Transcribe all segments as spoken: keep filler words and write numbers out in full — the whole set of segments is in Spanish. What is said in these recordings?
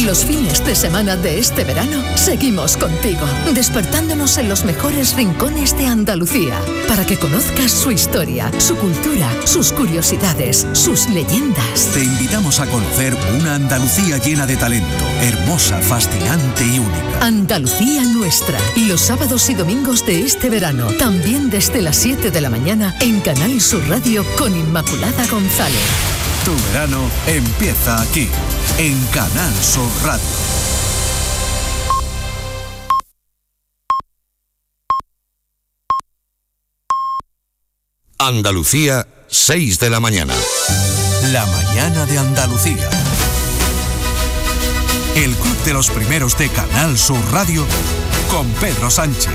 Los fines de semana de este verano seguimos contigo, despertándonos en los mejores rincones de Andalucía, para que conozcas su historia, su cultura, sus curiosidades, sus leyendas. Te invitamos a conocer una Andalucía llena de talento, hermosa, fascinante y única. Andalucía nuestra, los sábados y domingos de este verano, también desde las siete de la mañana en Canal Sur Radio con Inmaculada González. Tu verano empieza aquí, en Canal Sur Radio. Andalucía, seis de la mañana. La mañana de Andalucía. El Club de los Primeros de Canal Sur Radio con Pedro Sánchez.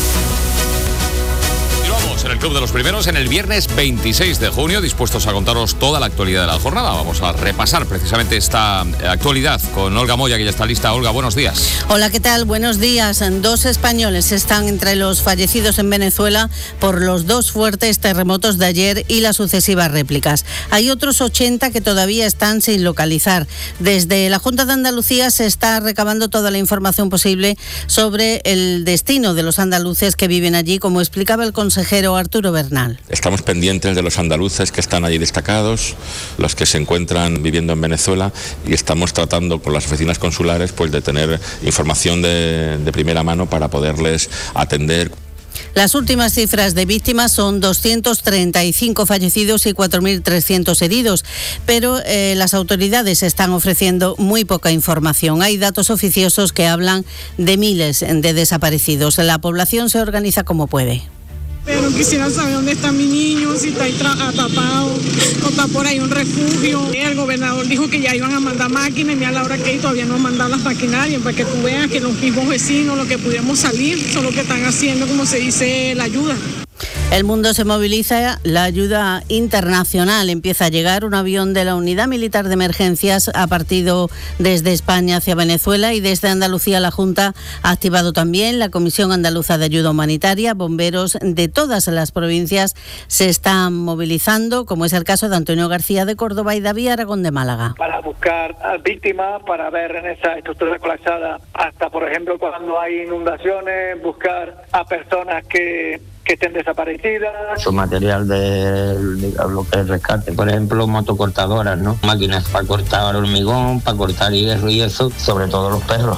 En el Club de los Primeros en el viernes veintiséis de junio, dispuestos a contaros toda la actualidad de la jornada. Vamos a repasar precisamente esta actualidad con Olga Moya, que ya está lista. Olga, buenos días. Hola, ¿qué tal? Buenos días. Dos españoles están entre los fallecidos en Venezuela por los dos fuertes terremotos de ayer y las sucesivas réplicas. Hay otros ochenta que todavía están sin localizar. Desde la Junta de Andalucía se está recabando toda la información posible sobre el destino de los andaluces que viven allí, como explicaba el consejero Arturo Bernal. Estamos pendientes de los andaluces que están allí destacados, los que se encuentran viviendo en Venezuela, y estamos tratando con las oficinas consulares pues de tener información de, de primera mano para poderles atender. Las últimas cifras de víctimas son doscientos treinta y cinco fallecidos y cuatro mil trescientos heridos, pero eh, las autoridades están ofreciendo muy poca información. Hay datos oficiosos que hablan de miles de desaparecidos. La población se organiza como puede. Pero quisiera saber dónde está mi niño, si está ahí atrapado o está por ahí un refugio. El gobernador dijo que ya iban a mandar máquinas y mira la hora que hay, todavía no han mandado las maquinarias, para que tú veas que los mismos vecinos, los que pudiéramos salir, son los que están haciendo, como se dice, la ayuda. El mundo se moviliza, la ayuda internacional empieza a llegar. Un avión de la Unidad Militar de Emergencias ha partido desde España hacia Venezuela, y desde Andalucía la Junta ha activado también la Comisión Andaluza de Ayuda Humanitaria. Bomberos de todas las provincias se están movilizando, como es el caso de Antonio García de Córdoba y David Aragón de Málaga. Para buscar víctimas, para ver en esa estructura colapsada, hasta por ejemplo cuando hay inundaciones, buscar a personas que... que estén desaparecidas. Su material de, de lo que es rescate, por ejemplo, motocortadoras, ¿no? Máquinas para cortar hormigón, para cortar hierro y eso, sobre todo los perros.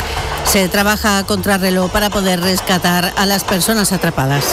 Se trabaja a contrarreloj para poder rescatar a las personas atrapadas.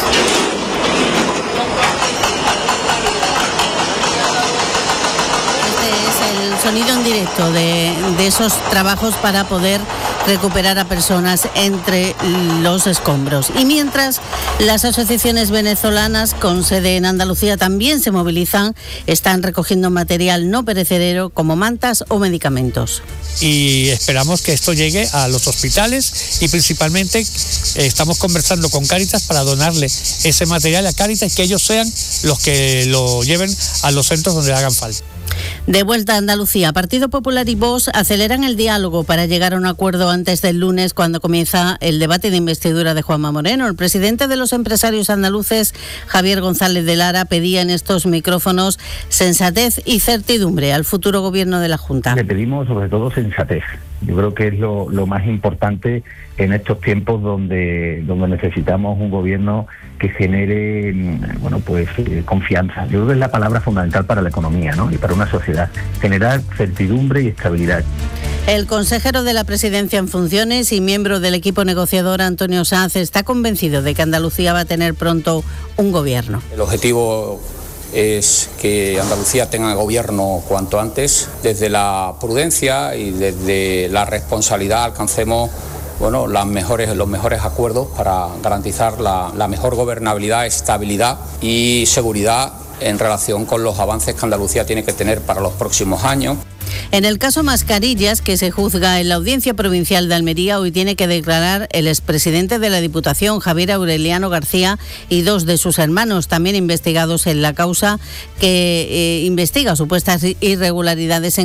Sonido en directo de, de esos trabajos para poder recuperar a personas entre los escombros. Y mientras, las asociaciones venezolanas con sede en Andalucía también se movilizan, están recogiendo material no perecedero como mantas o medicamentos. Y esperamos que esto llegue a los hospitales, y principalmente eh, estamos conversando con Cáritas para donarle ese material a Cáritas y que ellos sean los que lo lleven a los centros donde hagan falta. De vuelta a Andalucía, Partido Popular y Vox aceleran el diálogo para llegar a un acuerdo antes del lunes, cuando comienza el debate de investidura de Juanma Moreno. El presidente de los empresarios andaluces, Javier González de Lara, pedía en estos micrófonos sensatez y certidumbre al futuro gobierno de la Junta. Le pedimos sobre todo sensatez. Yo creo que es lo, lo más importante en estos tiempos donde, donde necesitamos un gobierno que genere, bueno, pues eh, confianza. Yo creo que es la palabra fundamental para la economía, ¿no? Y para una sociedad. Generar certidumbre y estabilidad. El consejero de la Presidencia en funciones y miembro del equipo negociador, Antonio Sanz, está convencido de que Andalucía va a tener pronto un gobierno. El objetivo es que Andalucía tenga gobierno cuanto antes. Desde la prudencia y desde la responsabilidad alcancemos bueno, las mejores, los mejores acuerdos para garantizar la, la mejor gobernabilidad, estabilidad y seguridad en relación con los avances que Andalucía tiene que tener para los próximos años. En el caso Mascarillas, que se juzga en la Audiencia Provincial de Almería, hoy tiene que declarar el expresidente de la Diputación, Javier Aureliano García, y dos de sus hermanos, también investigados en la causa que eh, investiga supuestas irregularidades en